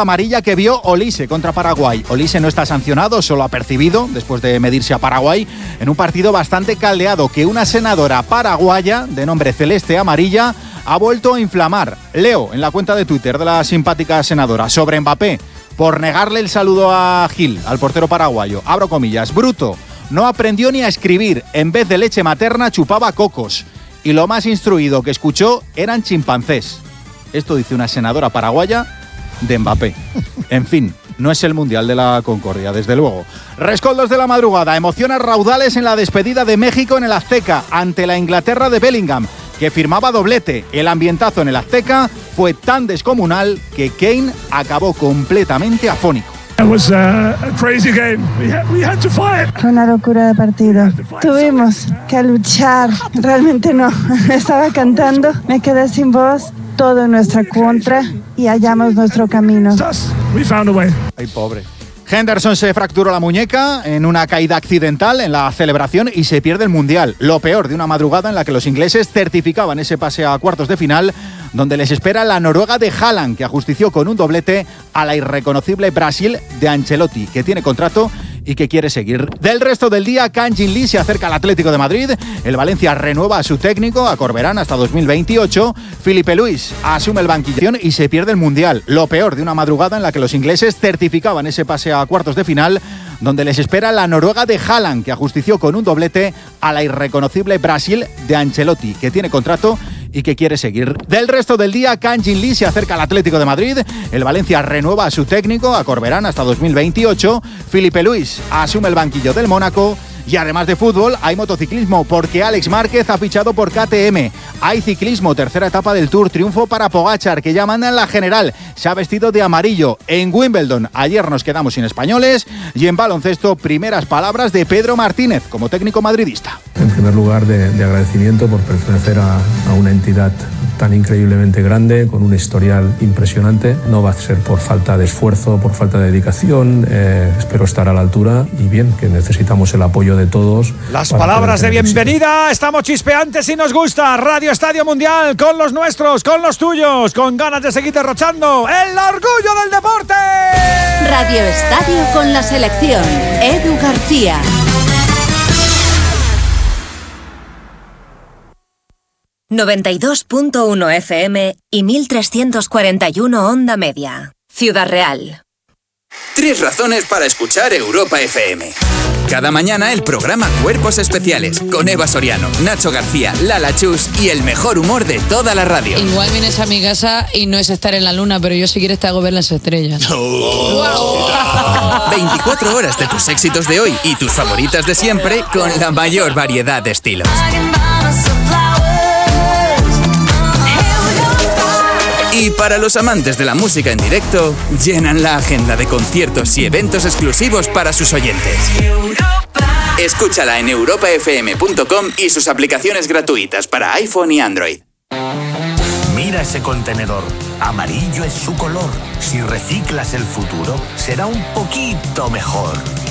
la amarilla que vio Olise contra Paraguay. Olise no está sancionado, solo ha percibido, después de medirse a Paraguay, en un partido bastante caldeado que una senadora paraguaya, de nombre Celeste Amarilla, ha vuelto a inflamar. Leo en la cuenta de Twitter de la simpática senadora sobre Mbappé, por negarle el saludo a Gil, al portero paraguayo. Abro comillas, bruto, no aprendió ni a escribir, en vez de leche materna chupaba cocos. Y lo más instruido que escuchó eran chimpancés. Esto dice una senadora paraguaya de Mbappé. En fin, no es el Mundial de la Concordia, desde luego. Rescoldos de la madrugada, emociones raudales en la despedida de México en el Azteca, ante la Inglaterra de Bellingham, que firmaba doblete. El ambientazo en el Azteca fue tan descomunal que Kane acabó completamente afónico. Fue una locura de partido. Tuvimos que luchar. Realmente no. Estaba cantando, me quedé sin voz. Todo en nuestra contra y hallamos nuestro camino. Ay, pobre. Henderson se fracturó la muñeca en una caída accidental en la celebración y se pierde el Mundial. Lo peor de una madrugada en la que los ingleses certificaban ese pase a cuartos de final, donde les espera la Noruega de Haaland, que ajustició con un doblete a la irreconocible Brasil de Ancelotti, que tiene contrato y que quiere seguir. Del resto del día, Kang Jin Lee se acerca al Atlético de Madrid, el Valencia renueva a su técnico, a Corberán, hasta 2028, Filipe Luis asume el banquillo y se pierde el Mundial. Lo peor de una madrugada en la que los ingleses certificaban ese pase a cuartos de final, donde les espera la Noruega de Haaland, que ajustició con un doblete a la irreconocible Brasil de Ancelotti, que tiene contrato y que quiere seguir. Del resto del día, Kang Jin Lee se acerca al Atlético de Madrid, el Valencia renueva a su técnico, a Corberán, hasta 2028, Filipe Luis asume el banquillo del Mónaco. Y además de fútbol, hay motociclismo, porque Alex Márquez ha fichado por KTM. Hay ciclismo, tercera etapa del Tour, triunfo para Pogačar, que ya manda en la general. Se ha vestido de amarillo. En Wimbledon, ayer nos quedamos sin españoles. Y en baloncesto, primeras palabras de Pedro Martínez, como técnico madridista. En primer lugar, de agradecimiento por pertenecer a una entidad tan increíblemente grande, con un historial impresionante. No va a ser por falta de esfuerzo, por falta de dedicación. Espero estar a la altura y bien, que necesitamos el apoyo de todos. Las palabras de bienvenida, estamos chispeantes y nos gusta. Radio Estadio Mundial, con los nuestros, con los tuyos, con ganas de seguir derrochando el orgullo del deporte. Radio Estadio con la selección. Edu García. ...92.1 FM y 1341 onda media. Ciudad Real. 3 razones para escuchar Europa FM. Cada mañana el programa Cuerpos Especiales con Eva Soriano, Nacho García, Lala Chus y el mejor humor de toda la radio. Igual vienes a mi casa y no es estar en la luna, pero yo si quieres te hago ver las estrellas. 24 horas de tus éxitos de hoy y tus favoritas de siempre con la mayor variedad de estilos. Y para los amantes de la música en directo, llenan la agenda de conciertos y eventos exclusivos para sus oyentes. Escúchala en europafm.com y sus aplicaciones gratuitas para iPhone y Android. Mira ese contenedor. Amarillo es su color. Si reciclas el futuro, será un poquito mejor.